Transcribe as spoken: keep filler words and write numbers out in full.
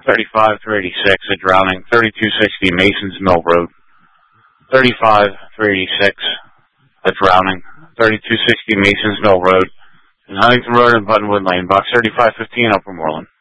thirty-five three eighty-six, a drowning. thirty-two sixty, Masons Mill Road. thirty-five three eighty-six, a drowning. thirty-two sixty, Masons Mill Road. And Huntington Road and Buttonwood Lane. Box thirty-five fifteen, Upper Moreland.